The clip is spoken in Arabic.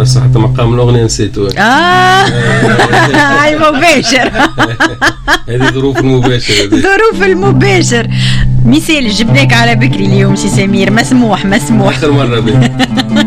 بس حتى مقام الأغنية نسيته. هاي مباشر. هذه ظروف المباشر. ظروف المباشر. مثال جبناك على بكري اليوم سي سمير. مسموح آخر مرة بي.